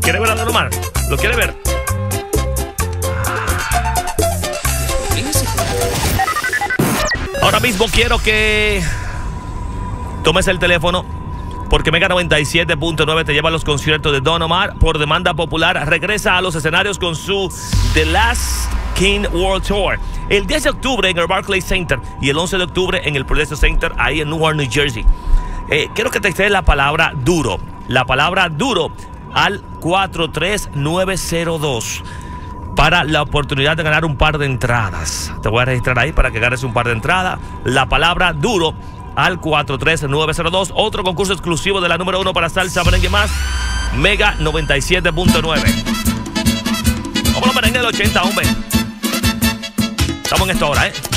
¿Quiere ver a Don Omar? ¿Lo quiere ver? Ahora mismo quiero que tomes el teléfono, porque Mega 97.9 te lleva a los conciertos de Don Omar por demanda popular. Regresa a los escenarios con su The Last King World Tour. El 10 de octubre en el Barclays Center y el 11 de octubre en el Progressive Center, ahí en Newark, New Jersey. Quiero que te estés la palabra duro. La palabra duro al 43902 para la oportunidad de ganar un par de entradas. Te voy a registrar ahí para que ganes un par de entradas. La palabra duro al 43902. Otro concurso exclusivo de la número 1 para salsa, merengue más. Mega 97.9. Vamos a merengue del 80, hombre. Estamos en esto ahora,